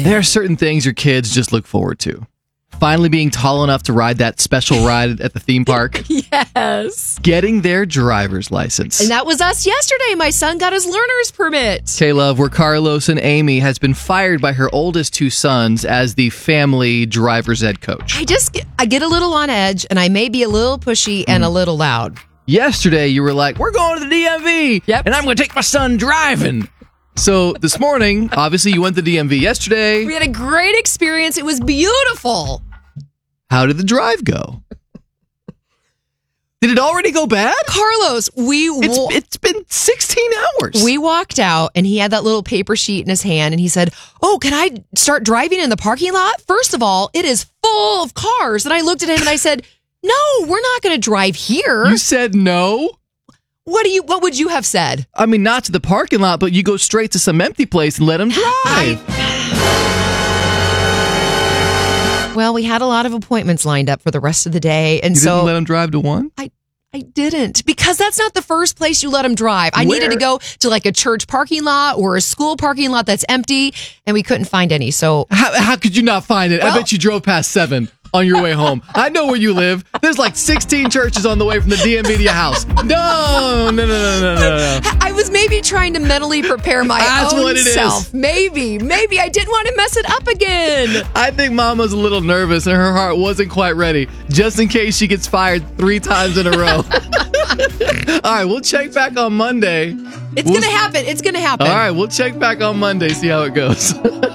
There are certain things your kids just look forward to. Finally being tall enough to ride that special ride at the theme park. Yes. Getting their driver's license. And that was us yesterday. My son got his learner's permit. K-Love, where Carlos and Amy has been fired by her oldest two sons as the family driver's ed coach. I get a little on edge, and I may be a little pushy and a little loud. Yesterday, you were like, we're going to the DMV, and I'm going to take my son driving. So this morning, obviously, you went to the DMV yesterday. We had a great experience. It was beautiful. How did the drive go? Did it already go bad? Carlos, it's been 16 hours. We walked out, and he had that little paper sheet in his hand, and he said, oh, can I start driving in the parking lot? First of all, it is full of cars. And I looked at him, and I said, no, we're not going to drive here. You said no? What would you have said? I mean, not to the parking lot, but you go straight to some empty place and let him drive. Well, we had a lot of appointments lined up for the rest of the day. And you didn't let him drive to one? I didn't, because that's not the first place you let him drive. I needed to go to like a church parking lot or a school parking lot that's empty, and we couldn't find any. So how could you not find it? Well, I bet you drove past 7 on your way home. I know where you live. There's like 16 churches on the way from the DMV to your house. No. I was maybe trying to mentally prepare my own self. Is. Maybe I didn't want to mess it up again. I think Mama's a little nervous and her heart wasn't quite ready, just in case she gets fired 3 times in a row. All right, we'll check back on Monday. It's going to happen. It's going to happen. All right, we'll check back on Monday, see how it goes.